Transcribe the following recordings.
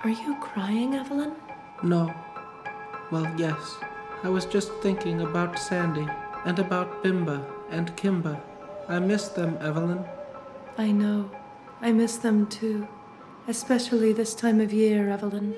Are you crying, Evelyn? No. Well, yes. I was just thinking about Sandy and about Bimba and Kimba. I miss them, Evelyn. I know. I miss them too. Especially this time of year, Evelyn.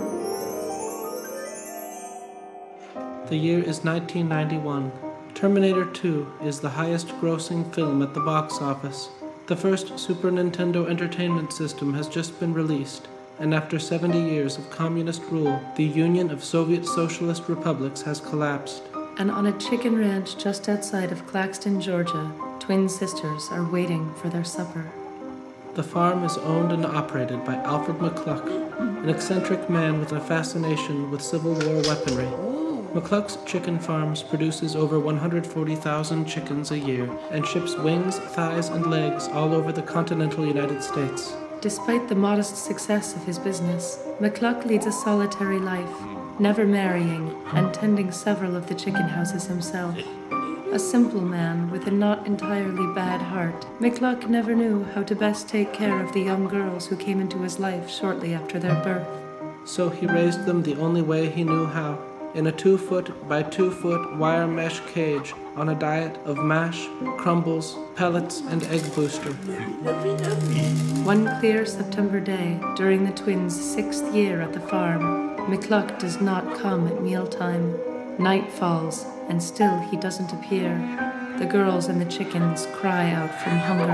The year is 1991. Terminator 2 is the highest-grossing film at the box office. The first Super Nintendo Entertainment System has just been released, and after 70 years of communist rule, the Union of Soviet Socialist Republics has collapsed. And on a chicken ranch just outside of Claxton, Georgia, twin sisters are waiting for their supper. The farm is owned and operated by Alfred McCluck, an eccentric man with a fascination with Civil War weaponry. McCluck's Chicken Farms produces over 140,000 chickens a year and ships wings, thighs, and legs all over the continental United States. Despite the modest success of his business, McCluck leads a solitary life, never marrying and tending several of the chicken houses himself. A simple man with a not entirely bad heart, McCluck never knew how to best take care of the young girls who came into his life shortly after their birth. So he raised them the only way he knew how, in a 2-foot by 2-foot wire mesh cage on a diet of mash, crumbles, pellets, and egg booster. One clear September day, during the twins' 6th year at the farm, McCluck does not come at mealtime. Night falls, and still he doesn't appear. The girls and the chickens cry out from hunger.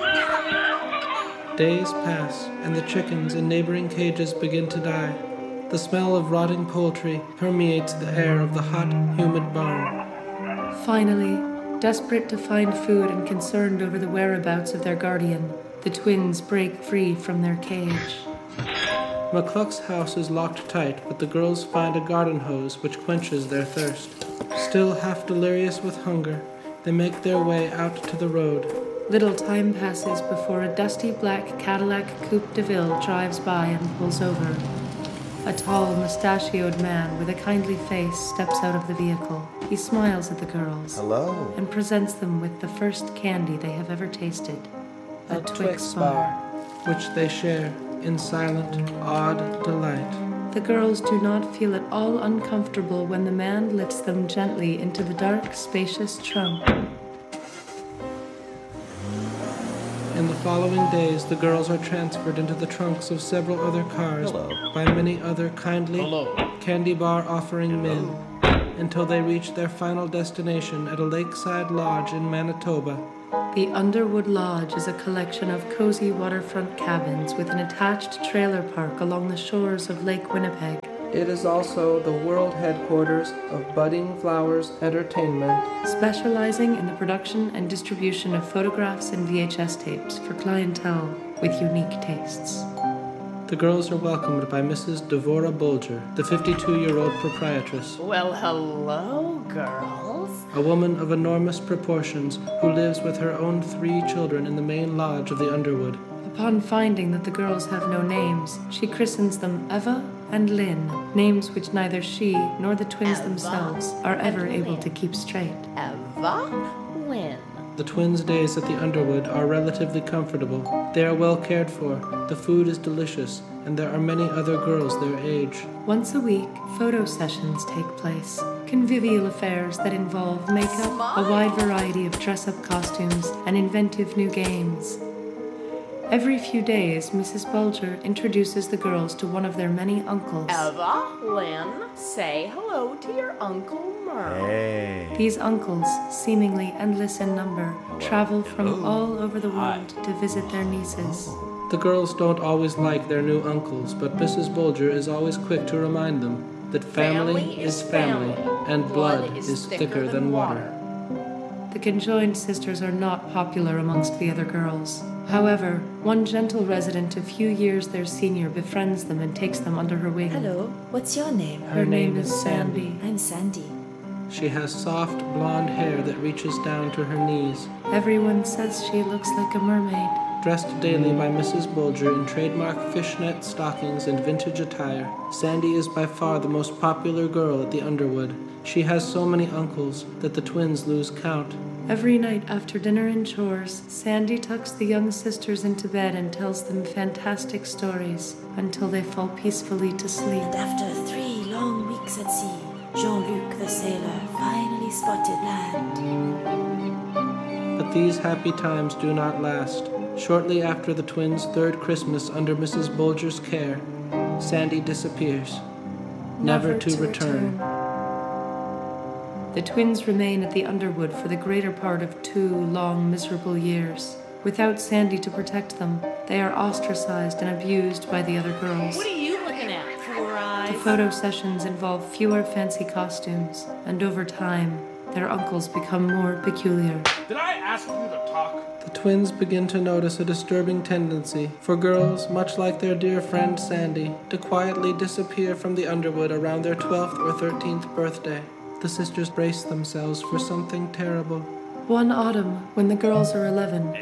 Days pass, and the chickens in neighboring cages begin to die. The smell of rotting poultry permeates the air of the hot, humid barn. Finally, desperate to find food and concerned over the whereabouts of their guardian, the twins break free from their cage. McCluck's house is locked tight, but the girls find a garden hose which quenches their thirst. Still half delirious with hunger, they make their way out to the road. Little time passes before a dusty black Cadillac Coupe de Ville drives by and pulls over. A tall, mustachioed man with a kindly face steps out of the vehicle. He smiles at the girls. Hello. And presents them with the first candy they have ever tasted. A Twix bar. Which they share in silent, awed delight. The girls do not feel at all uncomfortable when the man lifts them gently into the dark, spacious trunk. In the following days, the girls are transferred into the trunks of several other cars by many other kindly, candy bar offering men, until they reach their final destination at a lakeside lodge in Manitoba. The Underwood Lodge is a collection of cozy waterfront cabins with an attached trailer park along the shores of Lake Winnipeg. It is also the world headquarters of Budding Flowers Entertainment, specializing in the production and distribution of photographs and VHS tapes for clientele with unique tastes. The girls are welcomed by Mrs. Devora Bulger, the 52-year-old proprietress. Well, hello, girls. A woman of enormous proportions who lives with her own 3 children in the main lodge of the Underwood. Upon finding that the girls have no names, she christens them Eva and Lynn, names which neither she nor the twins themselves are ever able to keep straight. Eva, Lynn. The twins' days at the Underwood are relatively comfortable. They are well cared for, the food is delicious, and there are many other girls their age. Once a week, photo sessions take place. Convivial affairs that involve makeup, a wide variety of dress-up costumes, and inventive new games. Every few days, Mrs. Bulger introduces the girls to one of their many uncles. Eva, Lynn, say hello to your Uncle Merle. Hey. These uncles, seemingly endless in number, travel from all over the world to visit their nieces. The girls don't always like their new uncles, but Mrs. Bulger is always quick to remind them that family is family, and blood is thicker than water. The conjoined sisters are not popular amongst the other girls. However, one gentle resident a few years their senior befriends them and takes them under her wing. Hello, what's your name? Her name is Sandy. I'm Sandy. She has soft blonde hair that reaches down to her knees. Everyone says she looks like a mermaid. Dressed daily by Mrs. Bulger in trademark fishnet stockings and vintage attire, Sandy is by far the most popular girl at the Underwood. She has so many uncles that the twins lose count. Every night after dinner and chores, Sandy tucks the young sisters into bed and tells them fantastic stories until they fall peacefully to sleep. And after 3 long weeks at sea, Jean-Luc the sailor finally spotted land. But these happy times do not last. Shortly after the twins' 3rd Christmas under Mrs. Bolger's care, Sandy disappears, never to return. The twins remain at the Underwood for the greater part of 2 long, miserable years. Without Sandy to protect them, they are ostracized and abused by the other girls. What are you looking at, Four Eyes? The photo sessions involve fewer fancy costumes, and over time, their uncles become more peculiar. Did I ask you to talk? The twins begin to notice a disturbing tendency for girls, much like their dear friend Sandy, to quietly disappear from the Underwood around their 12th or 13th birthday. The sisters brace themselves for something terrible. One autumn, when the girls are 11,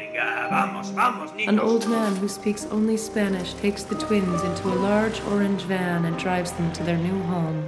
an old man who speaks only Spanish takes the twins into a large orange van and drives them to their new home.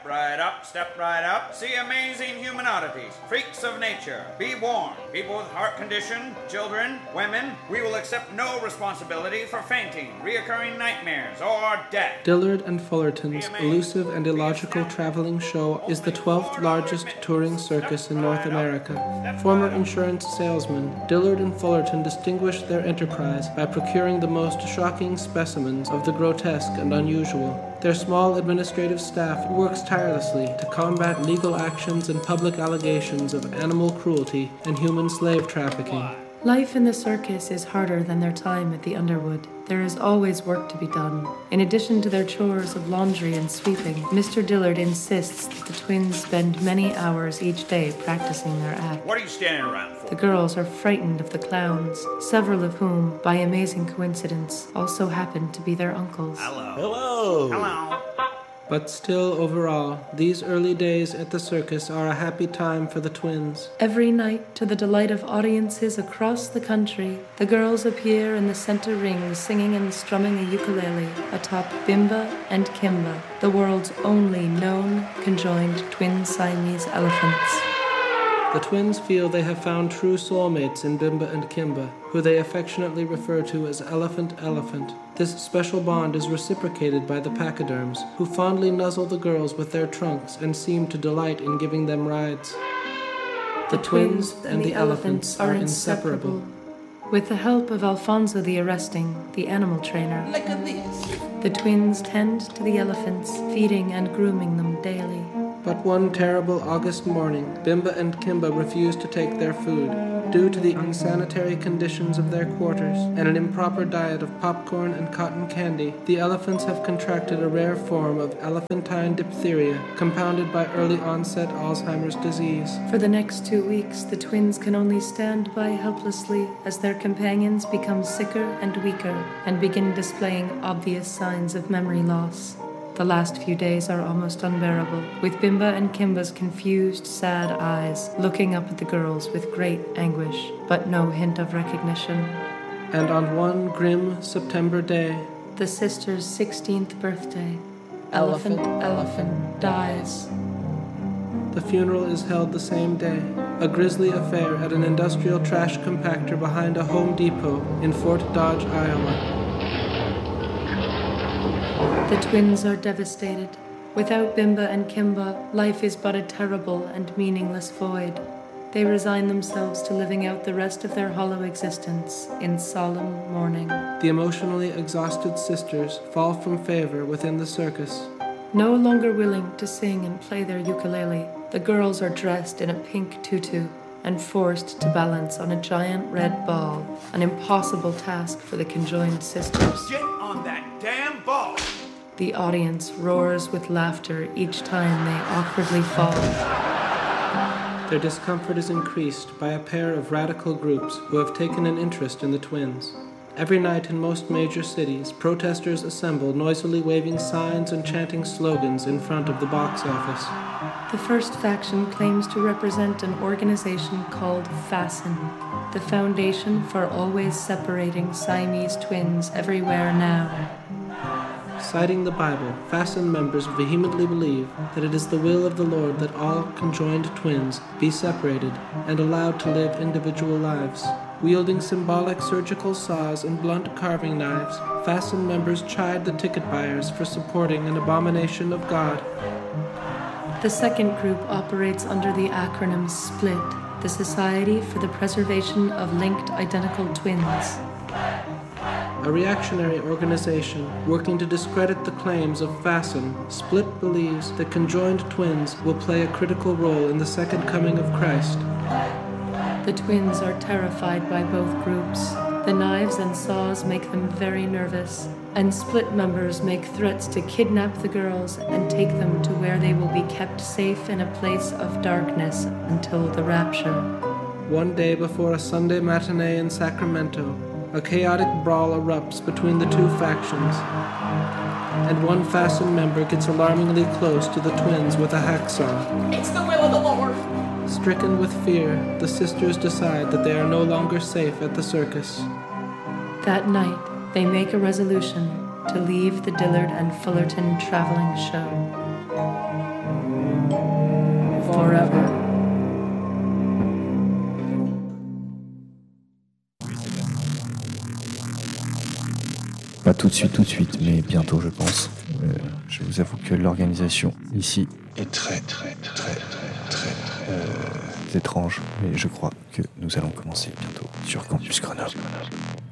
Step right up, see amazing human oddities, freaks of nature. Be warned, people with heart condition, children, women, we will accept no responsibility for fainting, reoccurring nightmares, or death. Dillard and Fullerton's elusive and illogical traveling show is the 12th largest touring circus in North America. Former insurance salesmen, Dillard and Fullerton distinguished their enterprise by procuring the most shocking specimens of the grotesque and unusual. Their small administrative staff works tirelessly to combat legal actions and public allegations of animal cruelty and human slave trafficking. Life in the circus is harder than their time at the Underwood. There is always work to be done. In addition to their chores of laundry and sweeping, Mr. Dillard insists that the twins spend many hours each day practicing their act. What are you standing around for? The girls are frightened of the clowns, several of whom, by amazing coincidence, also happen to be their uncles. Hello. But still, overall, these early days at the circus are a happy time for the twins. Every night, to the delight of audiences across the country, the girls appear in the center ring singing and strumming a ukulele atop Bimba and Kimba, the world's only known conjoined twin Siamese elephants. The twins feel they have found true soulmates in Bimba and Kimba, who they affectionately refer to as Elephant. This special bond is reciprocated by the pachyderms, who fondly nuzzle the girls with their trunks and seem to delight in giving them rides. The twins and the elephants are inseparable. With the help of Alfonso the Arresting, the animal trainer, the twins tend to the elephants, feeding and grooming them daily. But one terrible August morning, Bimba and Kimba refuse to take their food. Due to the unsanitary conditions of their quarters and an improper diet of popcorn and cotton candy, the elephants have contracted a rare form of elephantine diphtheria, compounded by early-onset Alzheimer's disease. For the next 2 weeks, the twins can only stand by helplessly as their companions become sicker and weaker and begin displaying obvious signs of memory loss. The last few days are almost unbearable, with Bimba and Kimba's confused, sad eyes looking up at the girls with great anguish, but no hint of recognition. And on one grim September day, the sister's 16th birthday, Elephant dies. The funeral is held the same day, a grisly affair at an industrial trash compactor behind a Home Depot in Fort Dodge, Iowa. The twins are devastated. Without Bimba and Kimba, life is but a terrible and meaningless void. They resign themselves to living out the rest of their hollow existence in solemn mourning. The emotionally exhausted sisters fall from favor within the circus. No longer willing to sing and play their ukulele, the girls are dressed in a pink tutu and forced to balance on a giant red ball, an impossible task for the conjoined sisters. Get on that damn ball! The audience roars with laughter each time they awkwardly fall. Their discomfort is increased by a pair of radical groups who have taken an interest in the twins. Every night in most major cities, protesters assemble, noisily waving signs and chanting slogans in front of the box office. The first faction claims to represent an organization called FASN, the Foundation for Always Separating Siamese Twins Everywhere Now. Citing the Bible, Fasten members vehemently believe that it is the will of the Lord that all conjoined twins be separated and allowed to live individual lives. Wielding symbolic surgical saws and blunt carving knives, Fasten members chide the ticket buyers for supporting an abomination of God. The second group operates under the acronym SPLIT, the Society for the Preservation of Linked Identical Twins. A reactionary organization working to discredit the claims of Fasten, Split believes that conjoined twins will play a critical role in the second coming of Christ. The twins are terrified by both groups. The knives and saws make them very nervous, and Split members make threats to kidnap the girls and take them to where they will be kept safe in a place of darkness until the rapture. One day before a Sunday matinee in Sacramento, a chaotic brawl erupts between the two factions, and one Fasten member gets alarmingly close to the twins with a hacksaw. It's the will of the Lord. Stricken with fear, the sisters decide that they are no longer safe at the circus. That night, they make a resolution to leave the Dillard and Fullerton traveling show. Forever. Pas tout de suite, mais bientôt je pense. Je vous avoue que l'organisation ici est très étrange, mais je crois que nous allons commencer bientôt sur Campus Grenoble.